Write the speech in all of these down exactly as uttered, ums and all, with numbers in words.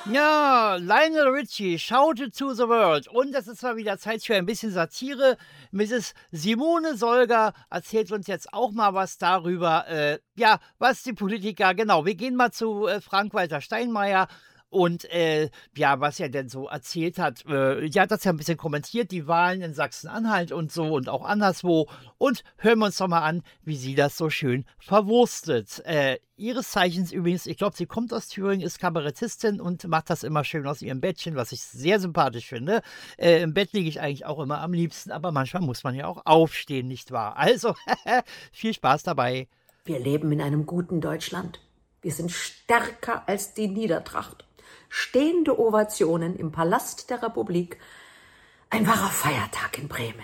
Ja, Lionel Richie, Shout It to the World. Und es ist mal wieder Zeit für ein bisschen Satire. Misses Simone Solger erzählt uns jetzt auch mal was darüber, äh, ja, was die Politiker, genau, wir gehen mal zu äh, Frank-Walter Steinmeier. Und äh, ja, was er denn so erzählt hat, äh, die hat das ja ein bisschen kommentiert, die Wahlen in Sachsen-Anhalt und so und auch anderswo. Und hören wir uns doch mal an, wie sie das so schön verwurstet. Äh, ihres Zeichens übrigens, ich glaube, sie kommt aus Thüringen, ist Kabarettistin und macht das immer schön aus ihrem Bettchen, was ich sehr sympathisch finde. Äh, Im Bett liege ich eigentlich auch immer am liebsten, aber manchmal muss man ja auch aufstehen, nicht wahr? Also, viel Spaß dabei. Wir leben in einem guten Deutschland. Wir sind stärker als die Niedertracht. Stehende Ovationen im Palast der Republik. Ein wahrer Feiertag in Bremen.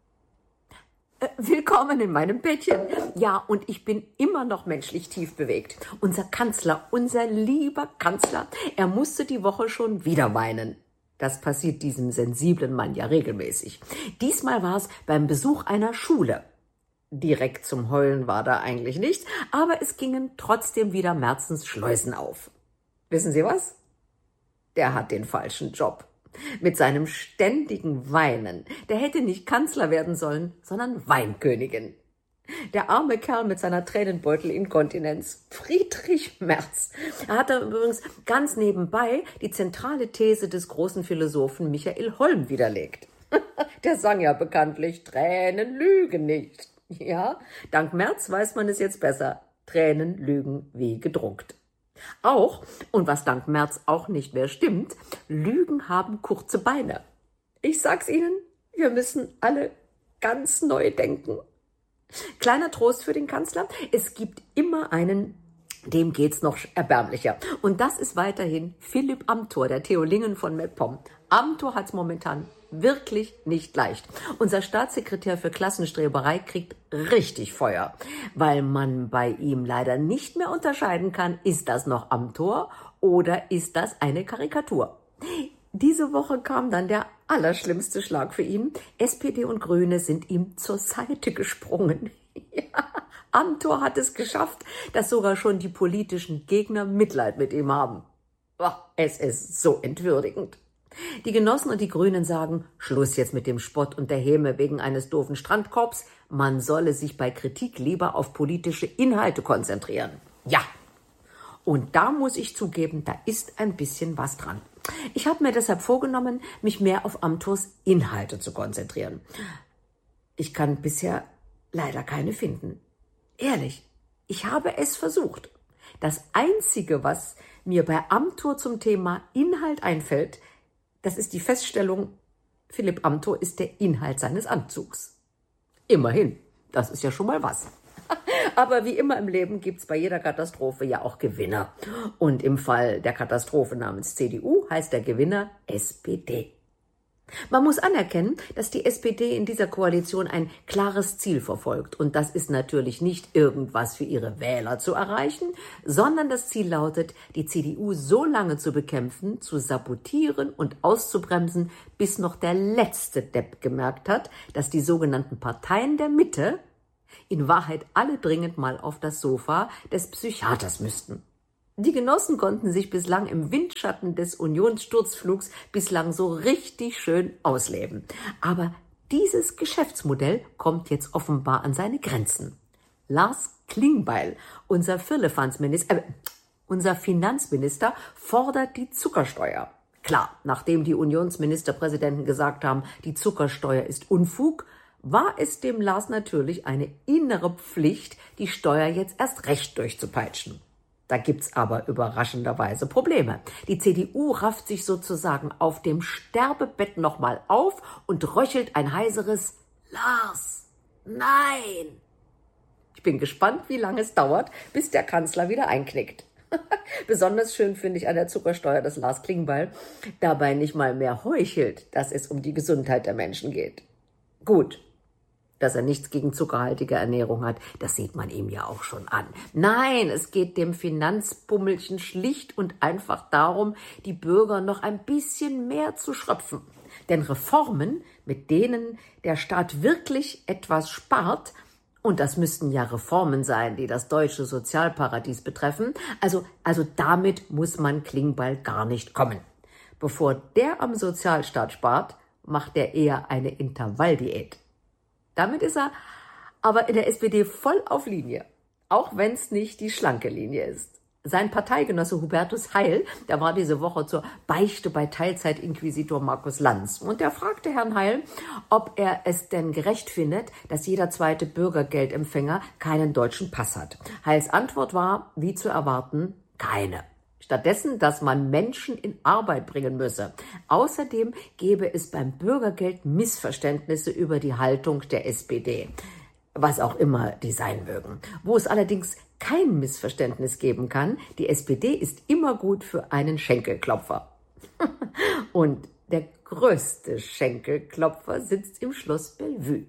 Äh, willkommen in meinem Bettchen. Ja, und ich bin immer noch menschlich tief bewegt. Unser Kanzler, unser lieber Kanzler, er musste die Woche schon wieder weinen. Das passiert diesem sensiblen Mann ja regelmäßig. Diesmal war es beim Besuch einer Schule. Direkt zum Heulen war da eigentlich nichts, aber es gingen trotzdem wieder Merzens Schleusen auf. Wissen Sie was? Der hat den falschen Job. Mit seinem ständigen Weinen. Der hätte nicht Kanzler werden sollen, sondern Weinkönigin. Der arme Kerl mit seiner Tränenbeutelinkontinenz. Friedrich Merz. Er hat da übrigens ganz nebenbei die zentrale These des großen Philosophen Michael Holm widerlegt. Der sang ja bekanntlich, Tränen lügen nicht. Ja, dank Merz weiß man es jetzt besser. Tränen lügen wie gedruckt. Auch, und was dank Merz auch nicht mehr stimmt, Lügen haben kurze Beine. Ich sag's Ihnen, wir müssen alle ganz neu denken. Kleiner Trost für den Kanzler, es gibt immer einen, dem geht's noch erbärmlicher. Und das ist weiterhin Philipp Amthor, der Theolingen von MacPom. Amthor hat's momentan wirklich nicht leicht. Unser Staatssekretär für Klassenstreberei kriegt richtig Feuer, weil man bei ihm leider nicht mehr unterscheiden kann, ist das noch Amthor oder ist das eine Karikatur. Diese Woche kam dann der allerschlimmste Schlag für ihn. S P D und Grüne sind ihm zur Seite gesprungen. Ja, Amthor hat es geschafft, dass sogar schon die politischen Gegner Mitleid mit ihm haben. Oh, es ist so entwürdigend. Die Genossen und die Grünen sagen, Schluss jetzt mit dem Spott und der Häme wegen eines doofen Strandkorbs. Man solle sich bei Kritik lieber auf politische Inhalte konzentrieren. Ja, und da muss ich zugeben, da ist ein bisschen was dran. Ich habe mir deshalb vorgenommen, mich mehr auf Amthors Inhalte zu konzentrieren. Ich kann bisher leider keine finden. Ehrlich, ich habe es versucht. Das Einzige, was mir bei Amthor zum Thema Inhalt einfällt, das ist die Feststellung, Philipp Amthor ist der Inhalt seines Anzugs. Immerhin, das ist ja schon mal was. Aber wie immer im Leben gibt's bei jeder Katastrophe ja auch Gewinner. Und im Fall der Katastrophe namens C D U heißt der Gewinner S P D. Man muss anerkennen, dass die S P D in dieser Koalition ein klares Ziel verfolgt. Und das ist natürlich nicht irgendwas für ihre Wähler zu erreichen, sondern das Ziel lautet, die C D U so lange zu bekämpfen, zu sabotieren und auszubremsen, bis noch der letzte Depp gemerkt hat, dass die sogenannten Parteien der Mitte in Wahrheit alle dringend mal auf das Sofa des Psychiaters müssten. Die Genossen konnten sich bislang im Windschatten des Unionssturzflugs bislang so richtig schön ausleben. Aber dieses Geschäftsmodell kommt jetzt offenbar an seine Grenzen. Lars Klingbeil, unser Firlefanzminister, äh, unser Finanzminister, fordert die Zuckersteuer. Klar, nachdem die Unionsministerpräsidenten gesagt haben, die Zuckersteuer ist Unfug, war es dem Lars natürlich eine innere Pflicht, die Steuer jetzt erst recht durchzupeitschen. Da gibt's aber überraschenderweise Probleme. Die C D U rafft sich sozusagen auf dem Sterbebett nochmal auf und röchelt ein heiseres Lars, nein! Ich bin gespannt, wie lange es dauert, bis der Kanzler wieder einknickt. Besonders schön finde ich an der Zuckersteuer, dass Lars Klingbeil dabei nicht mal mehr heuchelt, dass es um die Gesundheit der Menschen geht. Gut. Dass er nichts gegen zuckerhaltige Ernährung hat, das sieht man ihm ja auch schon an. Nein, es geht dem Finanzpummelchen schlicht und einfach darum, die Bürger noch ein bisschen mehr zu schröpfen. Denn Reformen, mit denen der Staat wirklich etwas spart Und das müssten ja Reformen sein, die das deutsche Sozialparadies betreffen. Also, also damit muss man Klingbeil gar nicht kommen. Bevor der am Sozialstaat spart, macht er eher eine Intervalldiät. Damit ist er aber in der S P D voll auf Linie, auch wenn es nicht die schlanke Linie ist. Sein Parteigenosse Hubertus Heil, der war diese Woche zur Beichte bei Teilzeitinquisitor Markus Lanz. Und der fragte Herrn Heil, ob er es denn gerecht findet, dass jeder zweite Bürgergeldempfänger keinen deutschen Pass hat. Heils Antwort war, wie zu erwarten, keine. Stattdessen, dass man Menschen in Arbeit bringen müsse. Außerdem gebe es beim Bürgergeld Missverständnisse über die Haltung der S P D. Was auch immer die sein mögen. Wo es allerdings kein Missverständnis geben kann, die S P D ist immer gut für einen Schenkelklopfer. Und der größte Schenkelklopfer sitzt im Schloss Bellevue.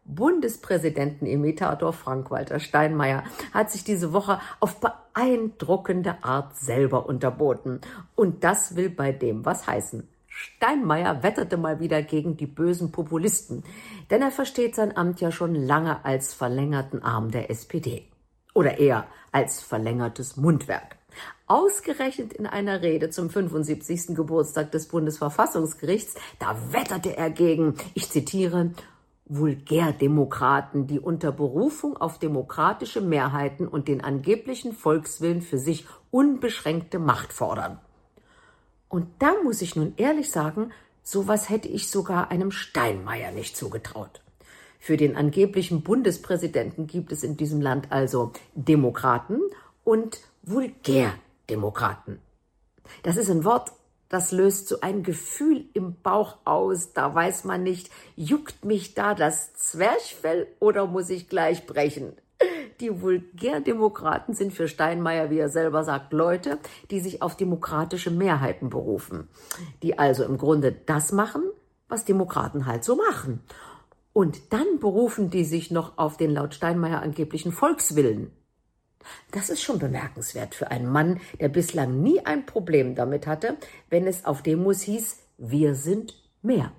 Bundespräsidentenimitator Frank-Walter Steinmeier hat sich diese Woche auf beeindruckende Art selber unterboten. Und das will bei dem was heißen. Steinmeier wetterte mal wieder gegen die bösen Populisten, denn er versteht sein Amt ja schon lange als verlängerten Arm der S P D. Oder eher als verlängertes Mundwerk. Ausgerechnet in einer Rede zum fünfundsiebzigsten Geburtstag des Bundesverfassungsgerichts, da wetterte er gegen, ich zitiere, Vulgärdemokraten, die unter Berufung auf demokratische Mehrheiten und den angeblichen Volkswillen für sich unbeschränkte Macht fordern. Und da muss ich nun ehrlich sagen, sowas hätte ich sogar einem Steinmeier nicht zugetraut. Für den angeblichen Bundespräsidenten gibt es in diesem Land also Demokraten und Vulgärdemokraten. Das ist ein Wort, das löst so ein Gefühl im Bauch aus. Da weiß man nicht, juckt mich da das Zwerchfell oder muss ich gleich brechen? Die Vulgärdemokraten sind für Steinmeier, wie er selber sagt, Leute, die sich auf demokratische Mehrheiten berufen. Die also im Grunde das machen, was Demokraten halt so machen. Und dann berufen die sich noch auf den laut Steinmeier angeblichen Volkswillen. Das ist schon bemerkenswert für einen Mann, der bislang nie ein Problem damit hatte, wenn es auf Demos hieß, wir sind mehr.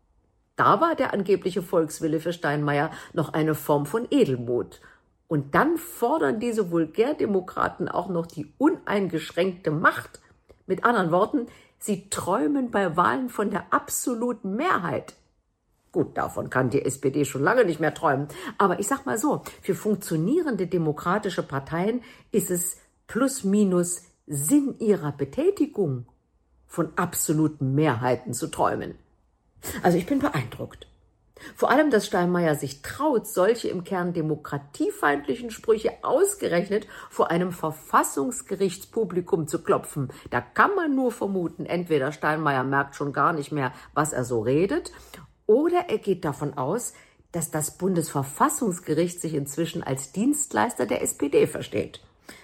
Da war der angebliche Volkswille für Steinmeier noch eine Form von Edelmut. Und dann fordern diese Vulgärdemokraten auch noch die uneingeschränkte Macht. Mit anderen Worten, sie träumen bei Wahlen von der absoluten Mehrheit. Gut, davon kann die S P D schon lange nicht mehr träumen. Aber ich sag mal so, für funktionierende demokratische Parteien ist es plus minus Sinn ihrer Betätigung, von absoluten Mehrheiten zu träumen. Also ich bin beeindruckt. Vor allem, dass Steinmeier sich traut, solche im Kern demokratiefeindlichen Sprüche ausgerechnet vor einem Verfassungsgerichtspublikum zu klopfen. Da kann man nur vermuten, entweder Steinmeier merkt schon gar nicht mehr, was er so redet, oder er geht davon aus, dass das Bundesverfassungsgericht sich inzwischen als Dienstleister der S P D versteht.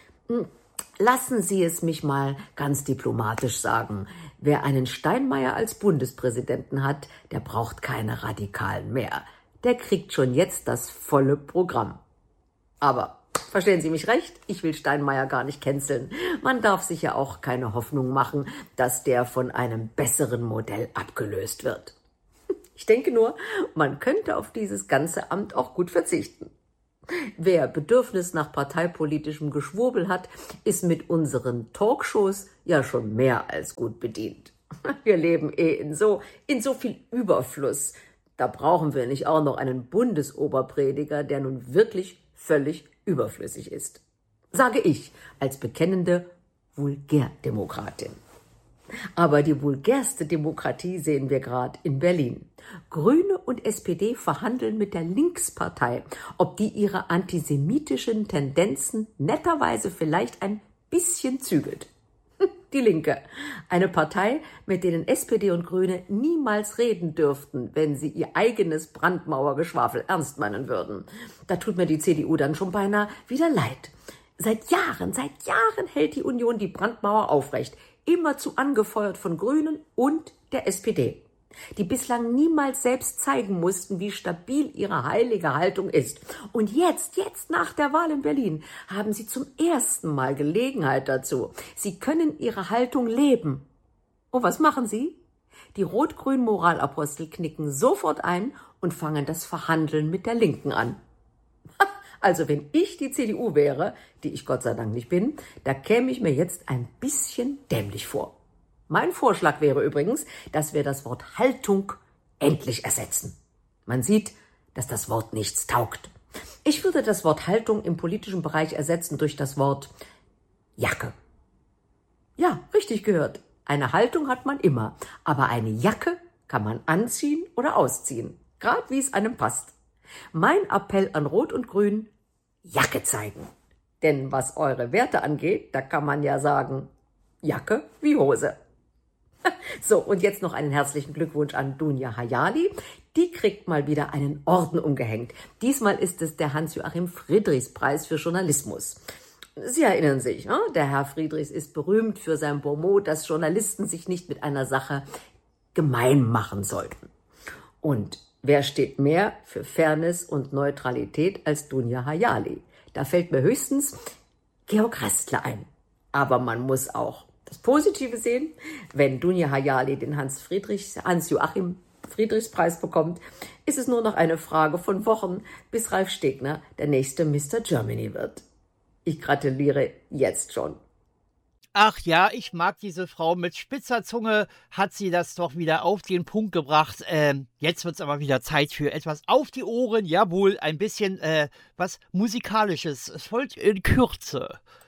Lassen Sie es mich mal ganz diplomatisch sagen. Wer einen Steinmeier als Bundespräsidenten hat, der braucht keine Radikalen mehr. Der kriegt schon jetzt das volle Programm. Aber verstehen Sie mich recht, ich will Steinmeier gar nicht canceln. Man darf sich ja auch keine Hoffnung machen, dass der von einem besseren Modell abgelöst wird. Ich denke nur, man könnte auf dieses ganze Amt auch gut verzichten. Wer Bedürfnis nach parteipolitischem Geschwurbel hat, ist mit unseren Talkshows ja schon mehr als gut bedient. Wir leben eh in so, in so viel Überfluss. Da brauchen wir nicht auch noch einen Bundesoberprediger, der nun wirklich völlig überflüssig ist. Sage ich als bekennende Vulgärdemokratin. Aber die vulgärste Demokratie sehen wir gerade in Berlin. Grüne und S P D verhandeln mit der Linkspartei, ob die ihre antisemitischen Tendenzen netterweise vielleicht ein bisschen zügelt. Die Linke, eine Partei, mit denen S P D und Grüne niemals reden dürften, wenn sie ihr eigenes Brandmauergeschwafel ernst meinen würden. Da tut mir die C D U dann schon beinahe wieder leid. Seit Jahren, seit Jahren hält die Union die Brandmauer aufrecht, immerzu angefeuert von Grünen und der S P D, die bislang niemals selbst zeigen mussten, wie stabil ihre heilige Haltung ist. Und jetzt, jetzt nach der Wahl in Berlin, haben sie zum ersten Mal Gelegenheit dazu. Sie können ihre Haltung leben. Und was machen sie? Die rot-grünen Moralapostel knicken sofort ein und fangen das Verhandeln mit der Linken an. Also wenn ich die C D U wäre, die ich Gott sei Dank nicht bin, da käme ich mir jetzt ein bisschen dämlich vor. Mein Vorschlag wäre übrigens, dass wir das Wort Haltung endlich ersetzen. Man sieht, dass das Wort nichts taugt. Ich würde das Wort Haltung im politischen Bereich ersetzen durch das Wort Jacke. Ja, richtig gehört. Eine Haltung hat man immer, aber eine Jacke kann man anziehen oder ausziehen, gerade wie es einem passt. Mein Appell an Rot und Grün: Jacke zeigen. Denn was eure Werte angeht, da kann man ja sagen, Jacke wie Hose. So, und jetzt noch einen herzlichen Glückwunsch an Dunja Hayali. Die kriegt mal wieder einen Orden umgehängt. Diesmal ist es der Hans-Joachim-Friedrichs-Preis für Journalismus. Sie erinnern sich, ne? Der Herr Friedrichs ist berühmt für sein Bonmot, dass Journalisten sich nicht mit einer Sache gemein machen sollten. Und wer steht mehr für Fairness und Neutralität als Dunja Hayali? Da fällt mir höchstens Georg Restler ein. Aber man muss auch das Positive sehen. Wenn Dunja Hayali den Hans-Friedrichs, Hans-Joachim-Friedrichs-Preis bekommt, ist es nur noch eine Frage von Wochen, bis Ralf Stegner der nächste Mister Germany wird. Ich gratuliere jetzt schon. Ach ja, ich mag diese Frau. Mit spitzer Zunge hat sie das doch wieder auf den Punkt gebracht. Ähm, jetzt wird es aber wieder Zeit für etwas auf die Ohren. Jawohl, ein bisschen äh, was Musikalisches. Es folgt in Kürze.